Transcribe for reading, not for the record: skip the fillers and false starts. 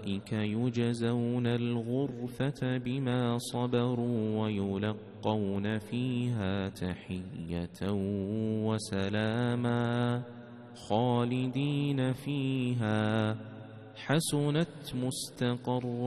أولئك يجزون الغرفة بما صبروا ويلقون فيها تحية وسلاما خالدين فيها حسنت مستقرا